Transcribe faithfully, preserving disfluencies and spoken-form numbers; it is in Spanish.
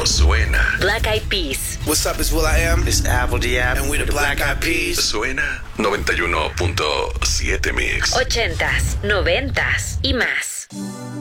esto suena. Black Eyed Peas. What's up, it's Will I Am. It's Apple Diab. And we're the Black Eyed Peas. Suena noventa y uno punto siete Mix. Ochentas, noventas y más.